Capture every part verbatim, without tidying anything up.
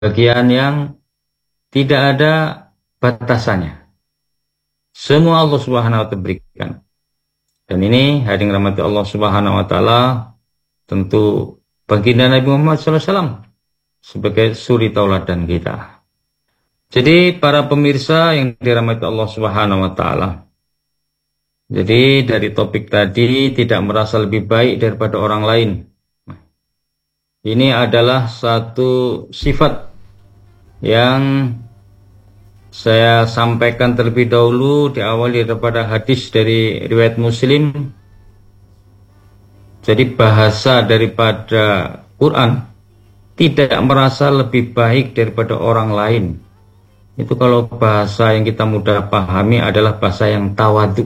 kebahagiaan yang tidak ada batasannya. Semua Allah Subhanahu wa taala berikan. Dan ini hadirin rahmati Allah Subhanahu wa taala, tentu baginda Nabi Muhammad shallallahu alaihi wasallam sebagai suri tauladan kita. Jadi para pemirsa yang dirahmati Allah Subhanahu wa taala, jadi dari topik tadi tidak merasa lebih baik daripada orang lain. Ini adalah satu sifat yang saya sampaikan terlebih dahulu diawali daripada hadis dari riwayat Muslim. Jadi bahasa daripada Quran tidak merasa lebih baik daripada orang lain. Itu kalau bahasa yang kita mudah pahami adalah bahasa yang tawadhu.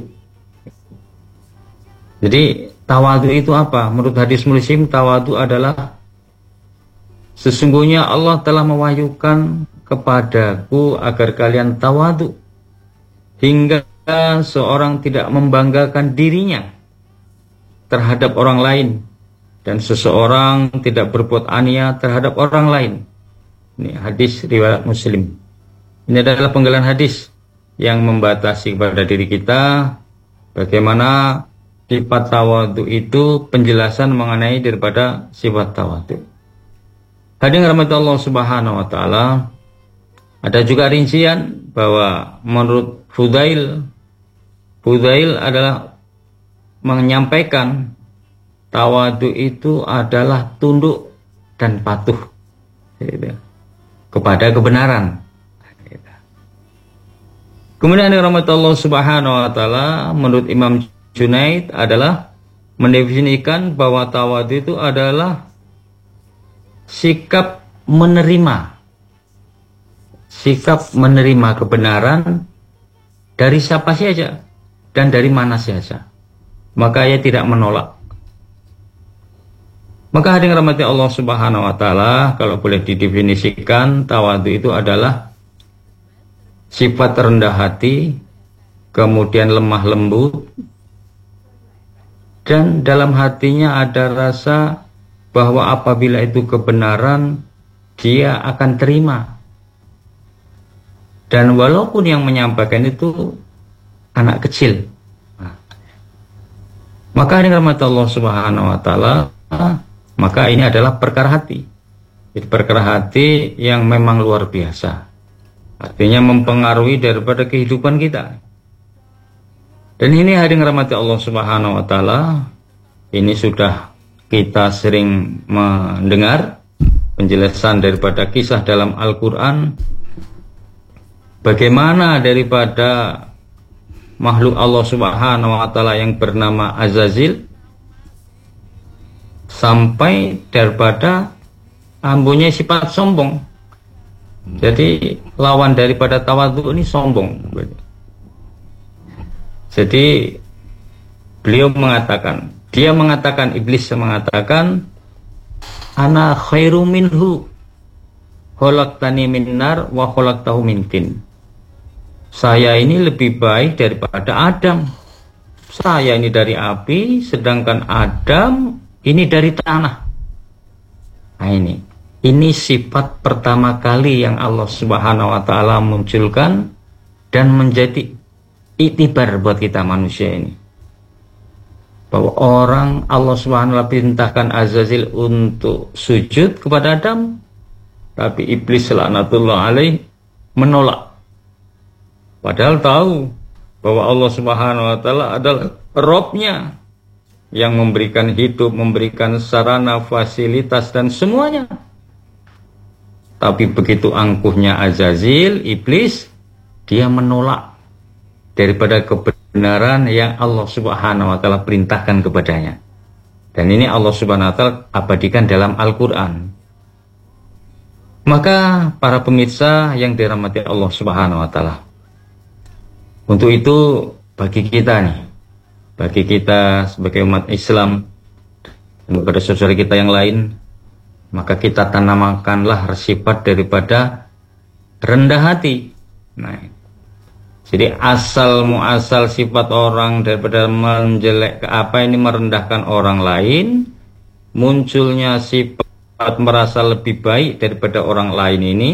Jadi tawadhu itu apa? Menurut hadis Muslim, tawadhu adalah sesungguhnya Allah telah mewahyukan kepadaku agar kalian tawadhu, hingga seorang tidak membanggakan dirinya terhadap orang lain, dan seseorang tidak berbuat ania terhadap orang lain. Ini hadis riwayat Muslim. Ini adalah penggalan hadis yang membatasi kepada diri kita bagaimana sifat tawadhu itu, penjelasan mengenai daripada sifat tawadhu. Hadirin rahmati Allah Subhanahu wa taala, ada juga rincian bahwa menurut Fudail, Fudail adalah menyampaikan tawadhu itu adalah tunduk dan patuh kepada kebenaran. Kemudian hadirin rahmati Allah Subhanahu wa taala, menurut Imam Junaid adalah mendefinisikan bahwa tawadhu itu adalah sikap menerima, sikap menerima kebenaran dari siapa saja dan dari mana saja, maka ia tidak menolak. Maka hadirin rahmati Allah Subhanahu wa taala, kalau boleh didefinisikan, tawadhu itu adalah sifat rendah hati, kemudian lemah lembut, dan dalam hatinya ada rasa bahwa apabila itu kebenaran, dia akan terima. Dan walaupun yang menyampaikan itu anak kecil. Nah, maka ini rahmat Allah Subhanahu wa taala, maka ini adalah perkara hati. Jadi perkara hati yang memang luar biasa. Artinya mempengaruhi daripada kehidupan kita. Dan ini hadirin rahmati Allah Subhanahu wa taala, ini sudah kita sering mendengar penjelasan daripada kisah dalam Al-Quran, bagaimana daripada makhluk Allah Subhanahu wa taala yang bernama Azazil sampai daripada ampunya sifat sombong. Jadi lawan daripada tawadhu ini sombong. Jadi beliau mengatakan, dia mengatakan, iblis mengatakan, ana khairu minhu khalaqtani min nar wa khalaqtahu min tin. Saya ini lebih baik daripada Adam. Saya ini dari api, sedangkan Adam ini dari tanah. Nah ini, ini sifat pertama kali yang Allah Subhanahu wa taala munculkan dan menjadi iktibar buat kita manusia ini. Bahwa orang Allah Subhanahu wa taala perintahkan Azazil untuk sujud kepada Adam, tapi iblis laknatullah alaih menolak. Padahal tahu bahwa Allah Subhanahu wa taala adalah Robnya yang memberikan hidup, memberikan sarana, fasilitas dan semuanya. Tapi begitu angkuhnya Azazil, iblis, dia menolak daripada kebenaran yang Allah Subhanahu wa taala perintahkan kepadanya. Dan ini Allah Subhanahu wa taala abadikan dalam Al-Qur'an. Maka para pemirsa yang dirahmati Allah Subhanahu wa taala, untuk itu bagi kita nih, bagi kita sebagai umat Islam dan kepada saudara kita yang lain, maka kita tanamkanlah sifat daripada rendah hati. Nah, jadi asal muasal sifat orang daripada menjelek ke apa ini merendahkan orang lain, munculnya sifat merasa lebih baik daripada orang lain ini